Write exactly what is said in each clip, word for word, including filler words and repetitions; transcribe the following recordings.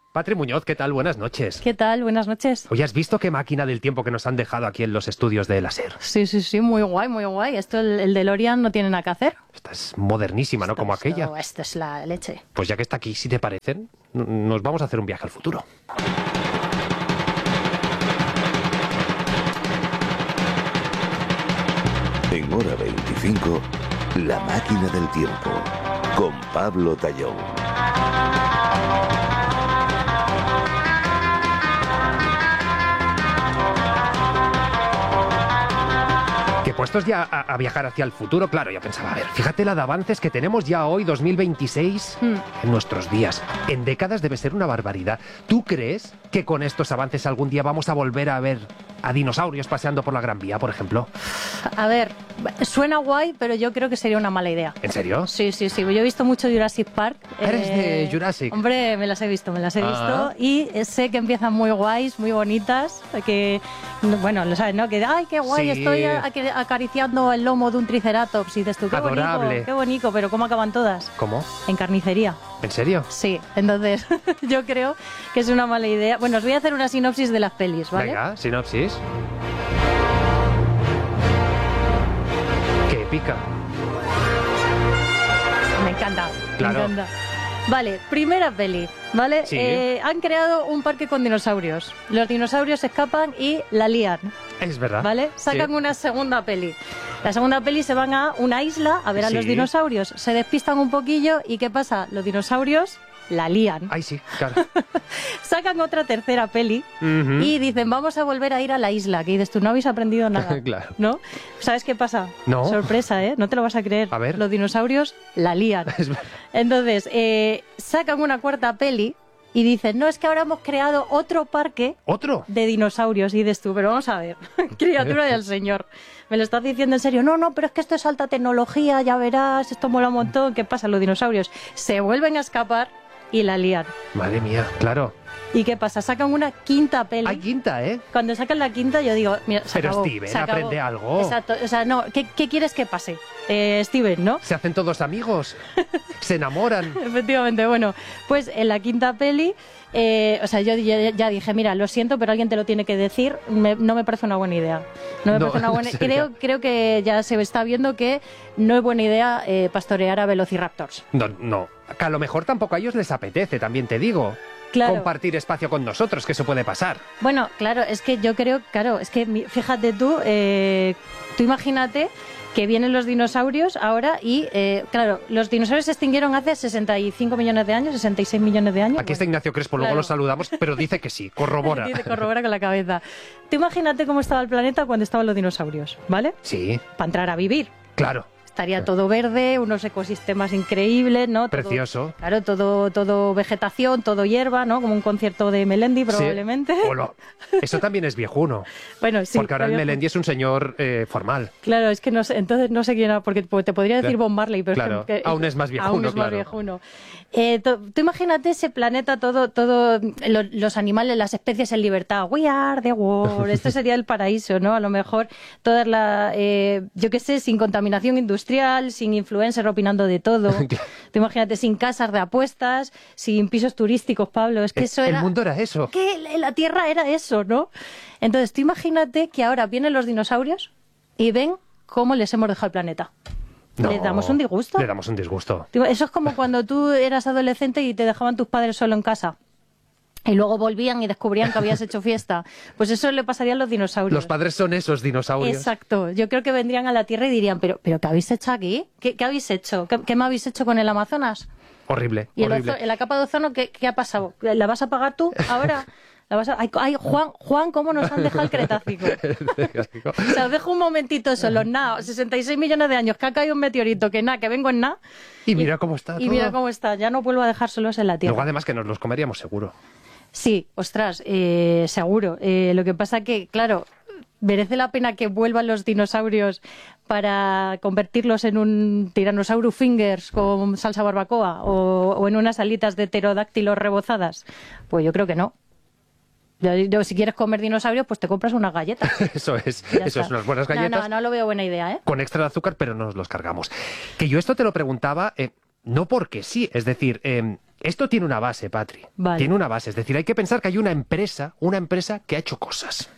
Patri Muñoz, ¿qué tal? Buenas noches. ¿Qué tal? Buenas noches. Oye, ¿has visto qué máquina del tiempo que nos han dejado aquí en los estudios de la SER? Sí, sí, sí, muy guay, muy guay. Esto, el, el DeLorean no tiene nada que hacer. Esta es modernísima, ¿no? Esto, Como esto, aquella. Esto es la leche. Pues ya que está aquí, si te parecen, nos vamos a hacer un viaje al futuro. En Hora veinticinco, La máquina del tiempo, con Pablo Tallón. Que puestos ya a, a viajar hacia el futuro, claro, yo pensaba, a ver, fíjate la de avances que tenemos ya hoy, dos mil veintiséis, Hmm. en nuestros días. En décadas debe ser una barbaridad. ¿Tú crees que con estos avances algún día vamos a volver a ver a dinosaurios paseando por la Gran Vía, por ejemplo? A ver, suena guay, pero yo creo que sería una mala idea. ¿En serio? Sí, sí, sí. Yo he visto mucho Jurassic Park. ¿Eres de Jurassic? Hombre, me las he visto, me las he Ah. visto. Y sé que empiezan muy guays, muy bonitas. Que, bueno, lo sabes, ¿no? Que, ay, qué guay, Sí. estoy a- a- acariciando el lomo de un triceratops. Y dices tú, qué Adorable. bonito, qué bonito. Pero ¿cómo acaban todas? ¿Cómo? En carnicería. ¿En serio? Sí, entonces yo creo que es una mala idea. Bueno, os voy a hacer una sinopsis de las pelis, ¿vale? Venga, sinopsis. ¡Qué épica! Me encanta, Claro. me encanta. Vale, primera peli, ¿vale? Sí. Eh, han creado un parque con dinosaurios. Los dinosaurios escapan y la lían, Es verdad. ¿vale? Sacan Sí. una segunda peli. La segunda peli se van a una isla a ver a los Sí. dinosaurios. Se despistan un poquillo y ¿qué pasa? Los dinosaurios la lían. Ay, sí, claro. Sacan otra tercera peli Ujú. y dicen, vamos a volver a ir a la isla. Que dices tú, no habéis aprendido nada. Claro. ¿No? ¿Sabes qué pasa? No. Sorpresa, ¿eh? No te lo vas a creer. A ver. Los dinosaurios la lían. Es verdad. Entonces, eh, sacan una cuarta peli y dicen, no, es que ahora hemos creado otro parque ¿Otro? de dinosaurios. Y dices tú, pero vamos a ver, criatura del señor, ¿me lo estás diciendo en serio? No, no, pero es que esto es alta tecnología, ya verás, esto mola un montón. ¿Qué pasa? Los dinosaurios se vuelven a escapar y la lían. Madre mía, claro. ¿Y qué pasa? Sacan una quinta peli. Hay quinta, ¿eh? Cuando sacan la quinta yo digo, mira, se Pero acabó, Steven, se acabó. aprende algo. Exacto, o sea, no, ¿qué, qué quieres que pase? Eh, Steven, ¿no? Se hacen todos amigos. Se enamoran. Efectivamente, bueno, pues en la quinta peli, eh, o sea, yo ya, ya dije, mira, lo siento, pero alguien te lo tiene que decir, me- no me parece una buena idea. No me No, parece una buena ¿en serio? creo, creo que ya se está viendo que no es buena idea eh, pastorear a velociraptors. No, no. Que a lo mejor tampoco a ellos les apetece, también te digo. Claro. Compartir espacio con nosotros, que eso puede pasar. Bueno, claro, es que yo creo, claro, es que mi- fíjate tú, eh, tú imagínate que vienen los dinosaurios ahora y, eh, claro, los dinosaurios se extinguieron hace sesenta y cinco millones de años, sesenta y seis millones de años. Aquí está Bueno, Ignacio Crespo, luego claro. lo saludamos, pero dice que sí, corrobora. Dice, corrobora con la cabeza. Tú imagínate cómo estaba el planeta cuando estaban los dinosaurios, ¿vale? Sí, Para entrar a vivir. claro. Estaría todo verde, unos ecosistemas increíbles, ¿no? Todo- Precioso. Claro, todo, todo vegetación, todo hierba, ¿no? Como un concierto de Melendi, probablemente. Sí. O lo- Eso también es viejuno. Bueno, sí. porque ahora el todavía- Melendi es un señor eh, formal. Claro, es que no sé, entonces no sé quién era, porque te podría decir Claro. Bob Marley, pero es Claro, que, que- aún es más viejuno, aún es más claro. viejuno. Eh, to- tú imagínate ese planeta, todo, todo, lo- los animales, las especies en libertad. We are the world. Este sería el paraíso, ¿no? A lo mejor todas las, eh, yo qué sé, sin contaminación industrial, sin influencers opinando de todo. Tú imagínate sin casas de apuestas, sin pisos turísticos, Pablo. Es que eso el era. mundo era eso. Que la Tierra era eso, ¿no? Entonces, tú imagínate que ahora vienen los dinosaurios y ven cómo les hemos dejado el planeta. No, ¿Le damos un disgusto? Le damos un disgusto. Digo, eso es como cuando tú eras adolescente y te dejaban tus padres solo en casa. Y luego volvían y descubrían que habías hecho fiesta. Pues eso le pasaría a los dinosaurios. Los padres son esos dinosaurios. Exacto. Yo creo que vendrían a la Tierra y dirían, ¿pero, pero qué habéis hecho aquí? ¿Qué, qué habéis hecho? ¿Qué, qué me habéis hecho con el Amazonas? Horrible, ¿Y el horrible. ozo- en la capa de ozono qué, qué ha pasado? ¿La vas a pagar tú ahora? ¿La vas a... ay, ay, Juan, Juan, ¿cómo nos han dejado el Cretácico? O sea, os dejo un momentito solo, nada, sesenta y seis millones de años, que ha caído un meteorito, que nada, que vengo en nada. Y mira cómo está Y todo. mira cómo está, ya no vuelvo a dejar solos en la Tierra. Luego además que nos los comeríamos seguro. Sí, ostras, eh, seguro. Eh, lo que pasa que, claro, merece la pena que vuelvan los dinosaurios para convertirlos en un Tyrannosaurus fingers con salsa barbacoa o, o en unas alitas de pterodáctilos rebozadas. Pues yo creo que no. Yo, yo, si quieres comer dinosaurios, pues te compras unas galletas. Eso es, Ya eso está. es unas buenas galletas. No, no, no lo veo buena idea, ¿eh? Con extra de azúcar, pero nos los cargamos. Que yo esto te lo preguntaba, eh, no porque sí, es decir, eh, Esto tiene una base, Patri. Vale. Tiene una base. Es decir, hay que pensar que hay una empresa, una empresa que ha hecho cosas.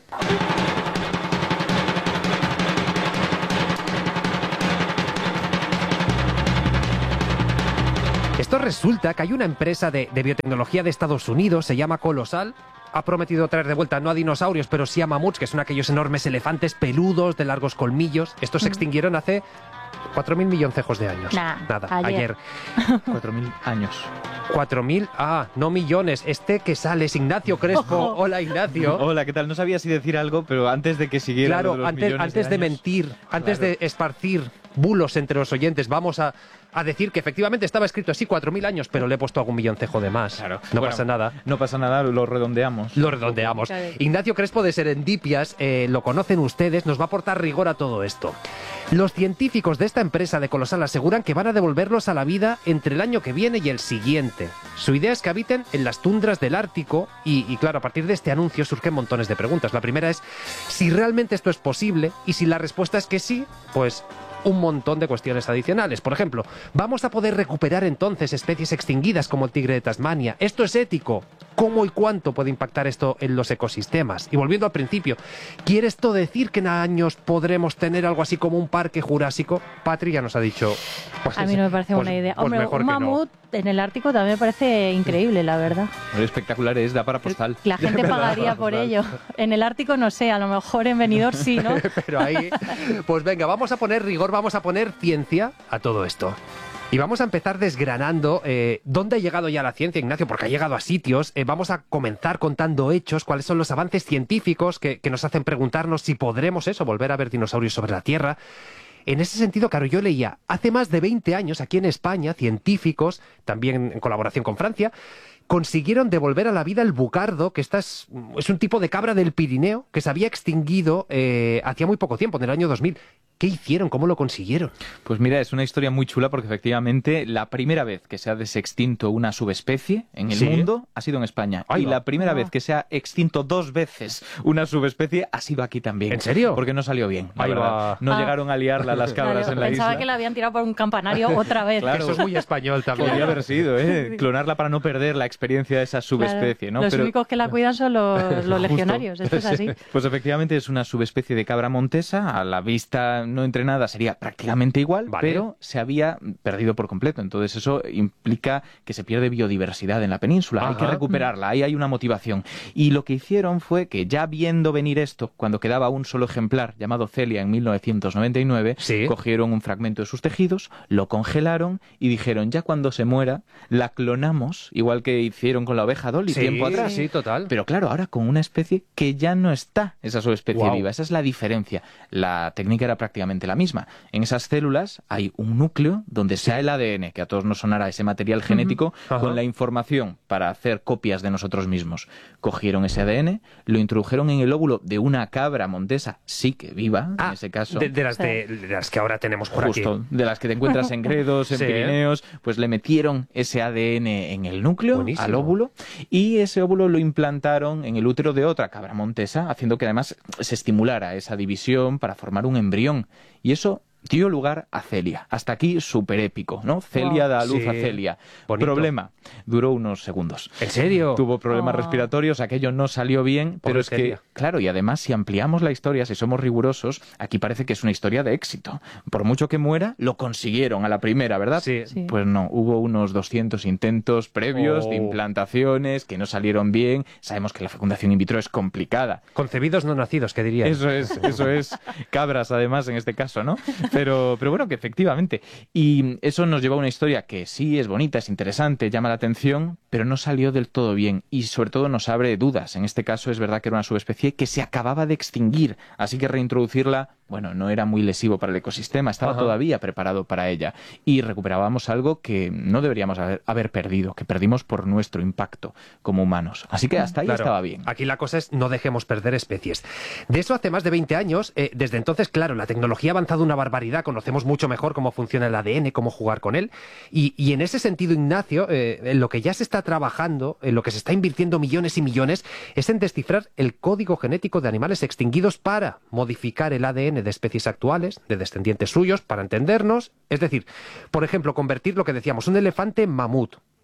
Esto resulta que hay una empresa de, de biotecnología de Estados Unidos, se llama Colosal. Ha prometido traer de vuelta no a dinosaurios, pero sí a mamuts, que son aquellos enormes elefantes peludos de largos colmillos. Estos se extinguieron hace cuatro mil milloncejos de años. Nah, Nada, ayer. ayer. cuatro mil años. cuatro mil, ah, no millones. Este que sale es Ignacio Crespo. Hola, Ignacio. Hola, ¿qué tal? No sabía si decir algo, pero antes de que siguiera Claro, lo de los antes, millones antes de, de años, mentir, antes claro. de esparcir bulos entre los oyentes, vamos a, a decir que efectivamente estaba escrito así cuatro mil años, pero le he puesto algún milloncejo de más. Claro. No Bueno, pasa nada. No pasa nada, lo redondeamos. Lo redondeamos. Claro. Ignacio Crespo de Serendipias, eh, lo conocen ustedes, nos va a aportar rigor a todo esto. Los científicos de esta empresa de Colosal aseguran que van a devolverlos a la vida entre el año que viene y el siguiente. Su idea es que habiten en las tundras del Ártico y, y claro, a partir de este anuncio surgen montones de preguntas. La primera es si realmente esto es posible y si la respuesta es que sí, pues un montón de cuestiones adicionales. Por ejemplo, ¿vamos a poder recuperar entonces especies extinguidas como el tigre de Tasmania? ¿Esto es ético? ¿Cómo y cuánto puede impactar esto en los ecosistemas? Y volviendo al principio, ¿quiere esto decir que en años podremos tener algo así como un parque jurásico? Patri ya nos ha dicho... Pues, A mí no me parece pues- buena idea. pues Hombre, mejor un que no. mamut en el Ártico también me parece increíble, la verdad. Lo espectacular es, da para postal. La gente pagaría por ello. En el Ártico no sé, a lo mejor en Benidorm sí, ¿no? Pero ahí, pues venga, vamos a poner rigor, vamos a poner ciencia a todo esto. Y vamos a empezar desgranando eh, dónde ha llegado ya la ciencia, Ignacio, porque ha llegado a sitios. Eh, vamos a comenzar contando hechos, cuáles son los avances científicos que, que nos hacen preguntarnos si podremos eso, volver a ver dinosaurios sobre la Tierra. En ese sentido, claro, yo leía, hace más de veinte años aquí en España, científicos, también en colaboración con Francia, consiguieron devolver a la vida el bucardo, que esta es, es un tipo de cabra del Pirineo que se había extinguido eh, hacía muy poco tiempo, en el año dos mil. ¿Qué hicieron? ¿Cómo lo consiguieron? Pues mira, es una historia muy chula porque efectivamente la primera vez que se ha desextinto una subespecie en el ¿Sí? mundo ha sido en España. Ahí y va. la primera Ah. vez que se ha extinto dos veces una subespecie ha sido aquí también. ¿En serio? Porque no salió bien, la Ahí verdad. va. No Ah. llegaron a liarla las cabras Claro, en la pensaba isla. que la habían tirado por un campanario otra vez. Claro. Eso es muy español también. Podría haber sido, ¿eh? Clonarla para no perder la experiencia de esa subespecie, Claro, ¿no? Los Pero- únicos que la cuidan son los, los legionarios, esto es así. Pues efectivamente es una subespecie de cabra montesa, a la vista no entrenada sería prácticamente igual, Vale. pero se había perdido por completo. Entonces eso implica que se pierde biodiversidad en la península. Hay que Ajá. recuperarla, ahí hay una motivación. Y lo que hicieron fue que ya viendo venir esto, cuando quedaba un solo ejemplar llamado Celia en mil novecientos noventa y nueve, Sí. cogieron un fragmento de sus tejidos, lo congelaron y dijeron, ya cuando se muera, la clonamos, igual que hicieron con la oveja Dolly Sí, tiempo atrás. sí, total. Pero claro, ahora con una especie que ya no está esa subespecie Guau. viva. Esa es la diferencia. La técnica era prácticamente la misma. En esas células hay un núcleo donde sea el A D N, que a todos nos sonará ese material genético, Ajá. con la información para hacer copias de nosotros mismos. Cogieron ese A D N, lo introdujeron en el óvulo de una cabra montesa, sí que viva, Ah, en ese caso. de, de las de, de las que ahora tenemos por Justo, aquí. de las que te encuentras en Gredos, en Sí. Pirineos, pues le metieron ese A D N en el núcleo, Buenísimo. al óvulo, y ese óvulo lo implantaron en el útero de otra cabra montesa, haciendo que además se estimulara esa división para formar un embrión. Y eso dio lugar a Celia. Hasta aquí súper épico, ¿no? Celia Wow. da a luz Sí. a Celia. Bonito. Problema, duró unos segundos. ¿En serio? Tuvo problemas Oh. respiratorios, aquello no salió bien, pero Pobre es que, Celia. claro, y además si ampliamos la historia, si somos rigurosos, aquí parece que es una historia de éxito. Por mucho que muera, lo consiguieron a la primera, ¿verdad? Sí. Sí. Pues no, hubo unos doscientos intentos previos de Oh. implantaciones que no salieron bien. Sabemos que la fecundación in vitro es complicada. Concebidos no nacidos, ¿qué dirías? Eso es, eso es. Cabras, además, en este caso, ¿no? Pero, pero bueno, que efectivamente. Y eso nos lleva a una historia que sí es bonita, es interesante, llama la atención, pero no salió del todo bien. Y sobre todo nos abre dudas. En este caso es verdad que era una subespecie que se acababa de extinguir. Así que reintroducirla, bueno, no era muy lesivo para el ecosistema. Estaba Ajá. todavía preparado para ella. Y recuperábamos algo que no deberíamos haber, haber perdido, que perdimos por nuestro impacto como humanos. Así que hasta ahí Claro, estaba bien. Aquí la cosa es no dejemos perder especies. De eso hace más de veinte años. Eh, desde entonces, claro, la tecnología ha avanzado una barbaridad. Conocemos mucho mejor cómo funciona el A D N, cómo jugar con él. Y, y en ese sentido, Ignacio, eh, en lo que ya se está trabajando, en lo que se está invirtiendo millones y millones, es en descifrar el código genético de animales extinguidos para modificar el A D N de especies actuales, de descendientes suyos, para entendernos. Es decir, por ejemplo, convertir lo que decíamos, un elefante en mamut.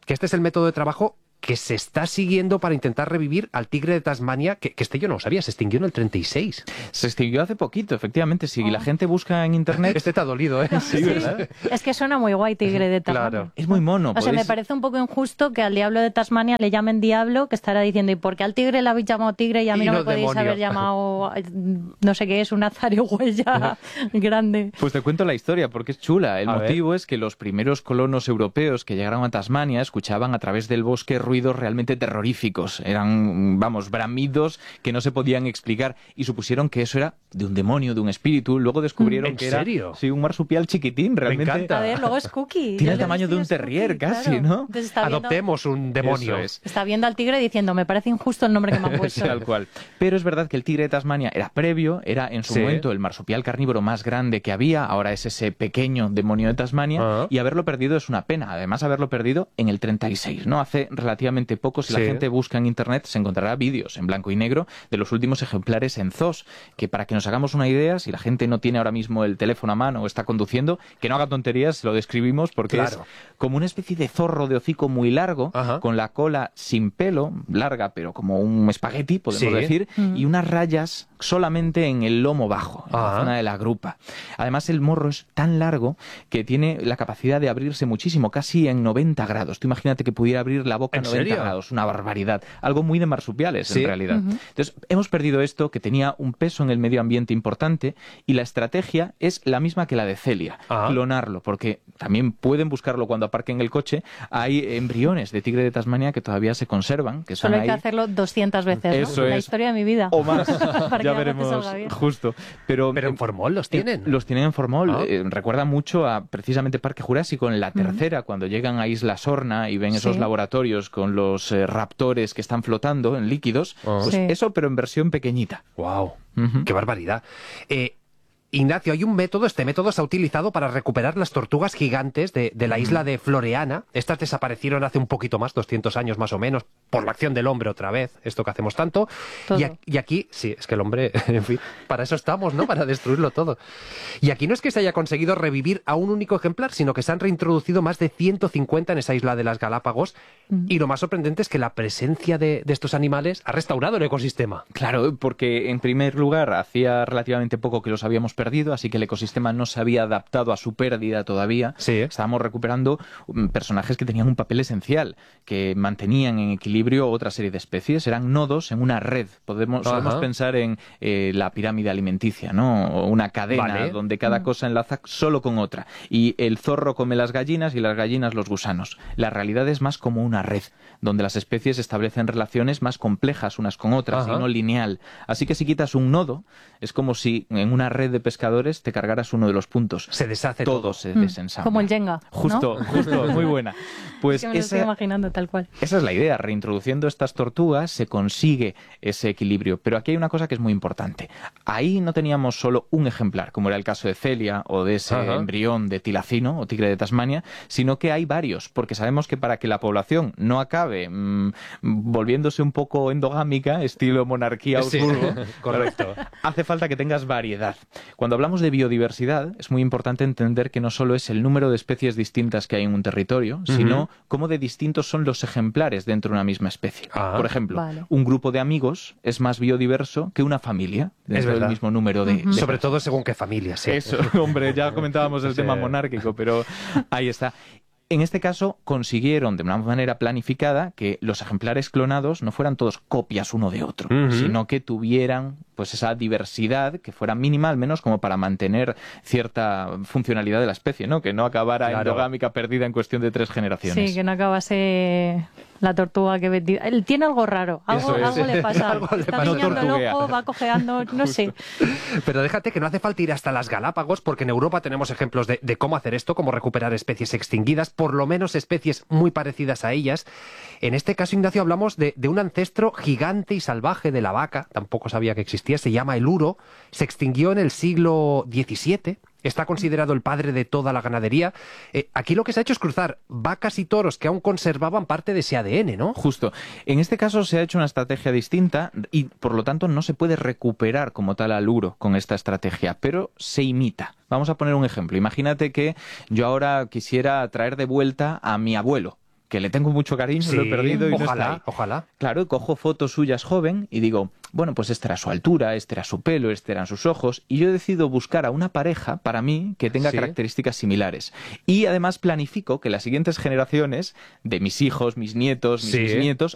que este es el método de trabajo que se está siguiendo para intentar revivir al tigre de Tasmania, que, que este yo no lo sabía, se extinguió en el treinta y seis. Se extinguió hace poquito, efectivamente. Si Oh. la gente busca en internet... Este te ha dolido, ¿eh? Sí, es que suena muy guay tigre de Tasmania. Claro. Es muy mono. O sea, me podéis- parece un poco injusto que al diablo de Tasmania le llamen diablo, que estará diciendo, ¿y por qué al tigre le habéis llamado tigre y a mí Y no no me podéis demonio? haber llamado, eh, no sé qué es, una zarigüeya grande? Pues te cuento la historia porque es chula. El A motivo es que los primeros colonos europeos que llegaron a Tasmania escuchaban a través del bosque ruidos realmente terroríficos. Eran, vamos, bramidos que no se podían explicar y supusieron que eso era de un demonio, de un espíritu. Luego descubrieron ¿En que era serio? sí, un marsupial chiquitín. Realmente encanta. A ver, luego es Cookie. Tiene Yo el le he tamaño visto de y un es terrier, Cookie, casi, claro. ¿no? Entonces está viendo, Adoptemos un demonio. Eso es. está viendo al tigre diciendo, me parece injusto el nombre que me han puesto. Tal cual. Pero es verdad que el tigre de Tasmania era previo, era en su Sí. momento el marsupial carnívoro más grande que había, ahora es ese pequeño demonio de Tasmania, Ah. y haberlo perdido es una pena. Además, haberlo perdido en el treinta y seis, ¿no? Hace relativamente poco, si Sí. la gente busca en internet, se encontrará vídeos en blanco y negro de los últimos ejemplares en zoos, que para que nos hagamos una idea, si la gente no tiene ahora mismo el teléfono a mano o está conduciendo, que no haga tonterías, lo describimos porque Claro. es como una especie de zorro de hocico muy largo, Ajá. con la cola sin pelo, larga, pero como un espagueti, podemos Sí. decir, y unas rayas solamente en el lomo bajo, en la Ajá. zona de la grupa. Además, el morro es tan largo que tiene la capacidad de abrirse muchísimo, casi en noventa grados. Tú imagínate que pudiera abrir la boca ¿En a noventa serio? grados, una barbaridad. Algo muy de marsupiales, Sí. en realidad. Entonces, hemos perdido esto, que tenía un peso en el medio ambiente importante, y la estrategia es la misma que la de Celia, Ah. clonarlo, porque también pueden buscarlo cuando aparquen el coche. Hay embriones de tigre de Tasmania que todavía se conservan, que están Solo hay ahí. que hacerlo doscientas veces, ¿no? Eso La es. historia de mi vida. O más, Para que ya algo te veremos, salga bien. justo. Pero, Pero en Formol los tienen. eh, Los tienen en Formol. Ah. Eh, recuerda mucho a precisamente Parque Jurásico en la tercera, cuando llegan a Isla Sorna y ven esos Sí. laboratorios con los eh, raptores que están flotando en líquidos. Ah. Pues Sí. eso, pero en versión pequeñita. Wow, Ujú. qué barbaridad. Eh, Ignacio, hay un método, este método se ha utilizado para recuperar las tortugas gigantes de, de la isla de Floreana. Estas desaparecieron hace un poquito más, doscientos años más o menos, por la acción del hombre otra vez, esto que hacemos tanto. Todo. Y, a- y aquí, sí, es que el hombre, en fin, para eso estamos, ¿no? Para destruirlo todo. Y aquí no es que se haya conseguido revivir a un único ejemplar, sino que se han reintroducido más de ciento cincuenta en esa isla de las Galápagos. Y lo más sorprendente es que la presencia de, de estos animales ha restaurado el ecosistema. Claro, porque en primer lugar hacía relativamente poco que los habíamos perdido, así que el ecosistema no se había adaptado a su pérdida todavía. Sí. Estábamos recuperando um, personajes que tenían un papel esencial, que mantenían en equilibrio otra serie de especies, eran nodos en una red. Podemos, Ajá. podemos pensar en eh, la pirámide alimenticia, ¿no? O una cadena Vale. donde cada cosa enlaza solo con otra. Y el zorro come las gallinas y las gallinas los gusanos. La realidad es más como una red, donde las especies establecen relaciones más complejas unas con otras Ajá. y no lineal. Así que si quitas un nodo, es como si en una red de pescadores te cargaras uno de los puntos. Se deshace Todo todo. se Mm, desensambla. Como el Jenga, ¿no? Justo, justo, muy buena. Pues Es que me lo estoy esa, imaginando tal cual. esa es la idea. Reintroduciendo estas tortugas se consigue ese equilibrio. Pero aquí hay una cosa que es muy importante. Ahí no teníamos solo un ejemplar, como era el caso de Celia o de ese Ajá. embrión de tilacino o tigre de Tasmania, sino que hay varios, porque sabemos que para que la población no acabe mmm, volviéndose un poco endogámica, estilo monarquía Sí, Habsburgo, correcto. hace falta que tengas variedad. Cuando hablamos de biodiversidad, es muy importante entender que no solo es el número de especies distintas que hay en un territorio, sino cómo de distintos son los ejemplares dentro de una misma especie. Ah. Por ejemplo, Vale. un grupo de amigos es más biodiverso que una familia dentro del verdad. mismo número de... de Sobre todo según qué familia, sí. eso, hombre, ya comentábamos el Sí. tema monárquico, pero ahí está. En este caso, consiguieron de una manera planificada que los ejemplares clonados no fueran todos copias uno de otro, Ujú. sino que tuvieran pues esa diversidad que fuera mínima, al menos como para mantener cierta funcionalidad de la especie, ¿no? Que no acabara Claro. endogámica perdida en cuestión de tres generaciones. Sí, que no acabase la tortuga que vendí. Él tiene algo raro, algo, Eso es. algo le pasa. Algo le Está pasa. guiñando No el tortuguea. ojo, va cojeando, no sé. Pero déjate que no hace falta ir hasta las Galápagos, porque en Europa tenemos ejemplos de, de cómo hacer esto, cómo recuperar especies extinguidas, por lo menos especies muy parecidas a ellas. En este caso, Ignacio, hablamos de, de un ancestro gigante y salvaje de la vaca, tampoco sabía que existía, se llama el uro, se extinguió en el siglo diecisiete, está considerado el padre de toda la ganadería. Eh, aquí lo que se ha hecho es cruzar vacas y toros que aún conservaban parte de ese A D N, ¿no? Justo. En este caso se ha hecho una estrategia distinta y por lo tanto no se puede recuperar como tal al uro con esta estrategia, pero se imita. Vamos a poner un ejemplo. Imagínate que yo ahora quisiera traer de vuelta a mi abuelo. que le tengo mucho cariño, Sí, lo he perdido y ojalá, no está ahí. ojalá. Claro, cojo fotos suyas joven y digo, bueno, pues esta era su altura, este era su pelo, este eran sus ojos, y yo decido buscar a una pareja, para mí, que tenga Sí. características similares. Y además planifico que las siguientes generaciones de mis hijos, mis nietos, mis Sí. bisnietos,